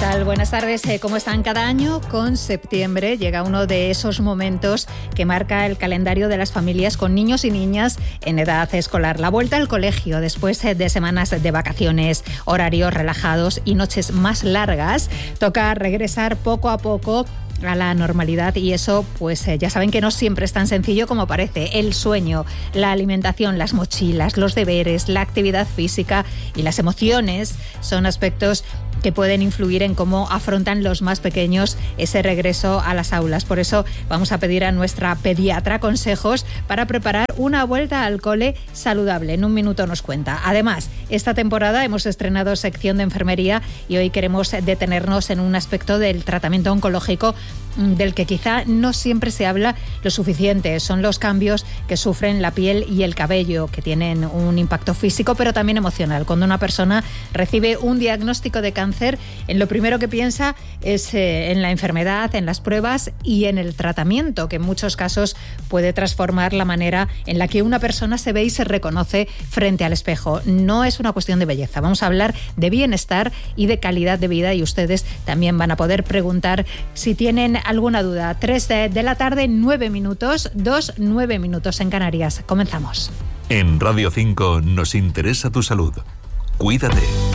tal? Buenas tardes. ¿Cómo están? Cada año con septiembre llega uno de esos momentos que marca el calendario de las familias con niños y niñas en edad escolar. La vuelta al colegio después de semanas de vacaciones, horarios relajados y noches más largas. Toca regresar poco a poco a la normalidad y eso, pues ya saben que no siempre es tan sencillo como parece. El sueño, la alimentación, las mochilas, los deberes, la actividad física y las emociones son aspectos que pueden influir en cómo afrontan los más pequeños ese regreso a las aulas. Por eso vamos a pedir a nuestra pediatra consejos para preparar una vuelta al cole saludable. En un minuto nos cuenta. Además, esta temporada hemos estrenado sección de enfermería y hoy queremos detenernos en un aspecto del tratamiento oncológico del que quizá no siempre se habla lo suficiente. Son los cambios que sufren la piel y el cabello, que tienen un impacto físico pero también emocional. Cuando una persona recibe un diagnóstico de cáncer, en lo primero que piensa es en la enfermedad, en las pruebas y en el tratamiento, que en muchos casos puede transformar la manera en la que una persona se ve y se reconoce frente al espejo. No es una cuestión de belleza. Vamos a hablar de bienestar y de calidad de vida y ustedes también van a poder preguntar si tienen alguna duda. 3 de la tarde, 9 minutos, 9 minutos en Canarias. Comenzamos. En Radio 5 nos interesa tu salud. Cuídate.